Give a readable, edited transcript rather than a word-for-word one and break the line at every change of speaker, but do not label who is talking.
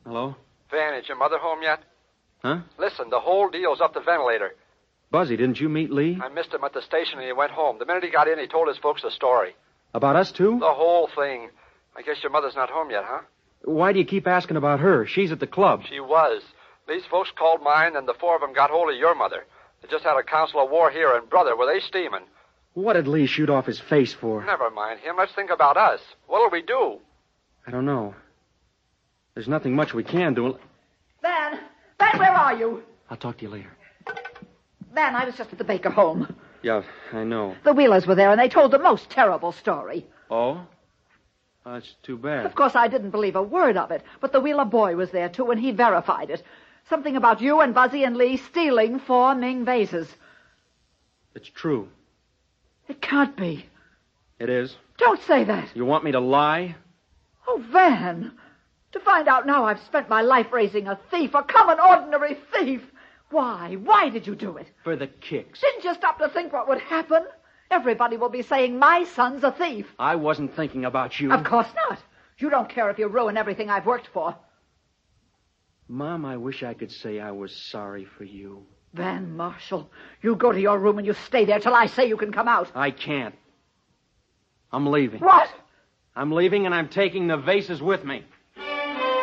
Hello?
Van, is your mother home yet?
Huh?
Listen, the whole deal's up the ventilator.
Buzzy, didn't you meet Lee?
I missed him at the station and he went home. The minute he got in, he told his folks the story.
About us, too?
The whole thing. I guess your mother's not home yet, huh?
Why do you keep asking about her? She's at the club.
She was. Lee's folks called mine, and the four of them got hold of your mother. They just had a council of war here, and, brother, were they steaming.
What did Lee shoot off his face for?
Never mind him. Let's think about us. What'll we do?
I don't know. There's nothing much we can do.
Van, where are you?
I'll talk to you later.
Van, I was just at the Baker home.
Yeah, I know.
The Wheelers were there, and they told the most terrible story.
Oh? That's too bad.
Of course, I didn't believe a word of it, but the Wheeler boy was there, too, and he verified it. Something about you and Buzzy and Lee stealing 4 Ming vases.
It's true.
It can't be.
It is.
Don't say that.
You want me to lie?
Oh, Van. To find out now I've spent my life raising a thief, a common, ordinary thief. Why? Why did you do it?
For the kicks.
Didn't you stop to think what would happen? Everybody will be saying my son's a thief.
I wasn't thinking about you.
Of course not. You don't care if you ruin everything I've worked for.
Mom, I wish I could say I was sorry for you.
Van Marshall, you go to your room and you stay there till I say you can come out.
I can't. I'm leaving.
What?
I'm leaving and I'm taking the vases with me.